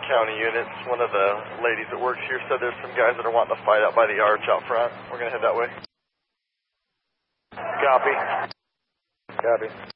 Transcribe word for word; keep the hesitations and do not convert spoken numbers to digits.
county units. One of the ladies that works here said there's some guys that are wanting to fight out by the arch out front. We're going to head that way. Copy. Copy.